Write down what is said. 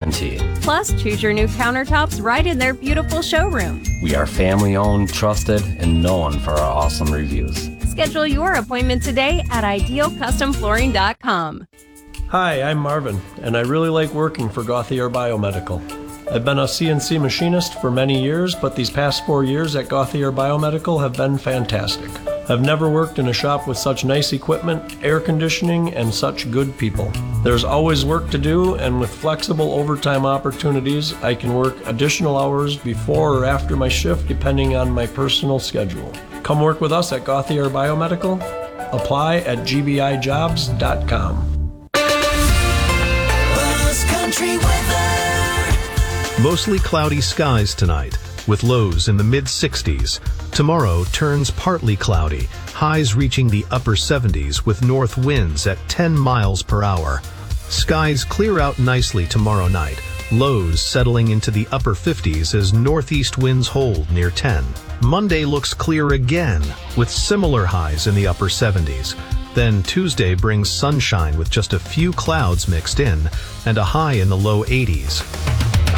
guarantee. Plus, choose your new countertops right in their beautiful showroom. We are family-owned, trusted, and known for our awesome reviews. Schedule your appointment today at idealcustomflooring.com. Hi, I'm Marvin, and I really like working for Gauthier Biomedical. I've been a CNC machinist for many years, but these past 4 years at Gauthier Biomedical have been fantastic. I've never worked in a shop with such nice equipment, air conditioning, and such good people. There's always work to do, and with flexible overtime opportunities, I can work additional hours before or after my shift depending on my personal schedule. Come work with us at Gauthier Biomedical. Apply at gbijobs.com. Mostly cloudy skies tonight, with lows in the mid-60s. Tomorrow turns partly cloudy, highs reaching the upper 70s with north winds at 10 miles per hour. Skies clear out nicely tomorrow night, lows settling into the upper 50s as northeast winds hold near 10. Monday looks clear again, with similar highs in the upper 70s. Then Tuesday brings sunshine with just a few clouds mixed in, and a high in the low 80s.